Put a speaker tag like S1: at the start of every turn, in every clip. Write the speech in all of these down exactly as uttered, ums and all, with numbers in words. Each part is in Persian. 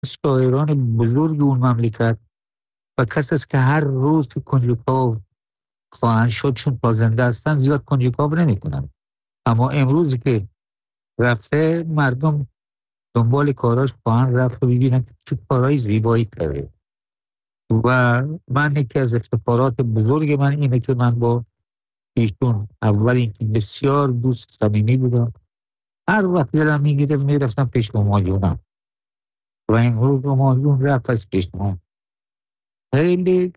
S1: شاعران بزرگ اون مملکت و کسی است که هر روز که کنجکاو خواهند شد، چون پازنده هستن زیاد کنجکاو نمی کنن. اما امروزی که رفته، مردم دنبال کاراش خواهند رفت و ببینن که چه کارهای زیبایی کرده. و من یکی از افتخارات بزرگ من اینه که من با ایشون اول اینکه بسیار دوست صمیمی بودم. هر وقت دلم میگیره میرفتم پیش همایونم و امروز همایون رفت از پیش من. خیلی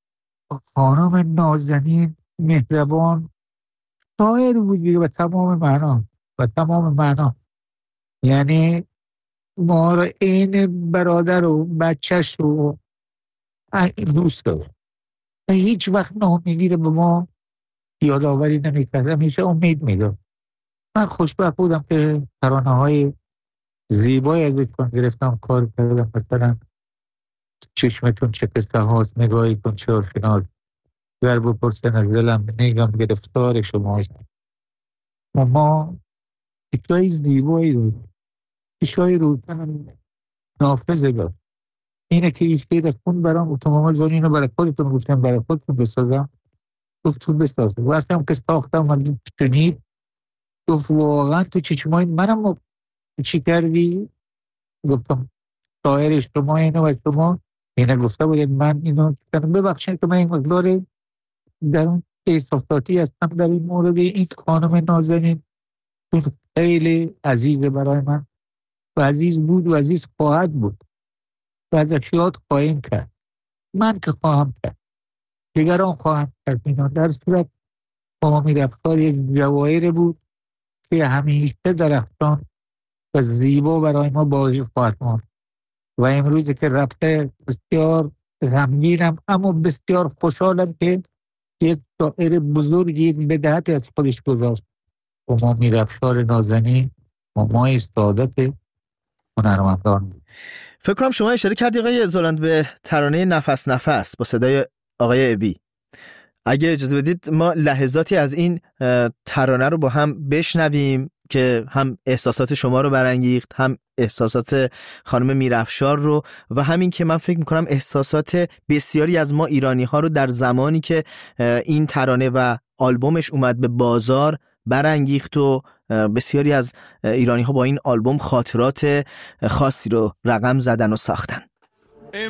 S1: خانم نازنین، مهربان، شاعر بودی و تمام معنا و تمام معنا، یعنی ما رو این برادر و بچهش رو دوست داشت و هیچ وقت ناامیدی رو به ما یادآوری نمی‌کرد، همیشه امید میداد. من خوشبخت بودم که ترانه های زیبایی از ایشون گرفتم کار کردم، مثلا چشمتون چه قصه هاست، نگاهیتون چه آشناست، گر بپرسن از دلم نگم گرفتار شماست. و ما چیزای زیبایی رو چیزای رو نافذه داد. اینه که ایش که خون برام اتومبیل جان اینو برای خودتون گفتم، برای خودتون بسازم. گفت تو بساز. وقتی هم که ساختم من شنید، گفت واقعا تو چشمای منم چی کردی؟ گفتم شاعر شما اینو و شما اینه گفته بودید من اینو کردم. ببخشید که من این مقدار در اون احساساتی هستم در این مورد. این خانم نازنین خیلی عزیزه برای من و عزیز بود و عزیز خواهد بود و ازش یاد خواهیم کرد. من که خواهم کرد، دیگران خواهم کرد. اینا در صورت تمامی رفتار یک جواهر بود که همیشه درختان و زیبا برای ما باقی خواهد ماند. و امروزی که رفته بسیار غمگینم اما بسیار خوشحالم که یک شاعر بزرگی یک بدهتی از خودش گذاشت. امامی رفشار نازنین مامای سعادت هنرمندان.
S2: فکر کنم شما اشاره کردی آقای زولاند به ترانه نفس نفس با صدای آقای ابی. اگه اجازه بدید ما لحظاتی از این ترانه رو با هم بشنویم که هم احساسات شما رو برانگیخت، هم احساسات خانم میرافشار رو، و همین که من فکر میکنم احساسات بسیاری از ما ایرانی ها رو در زمانی که این ترانه و آلبومش اومد به بازار برانگیخت و بسیاری از ایرانی ها با این آلبوم خاطرات خاصی رو رقم زدن و ساختن.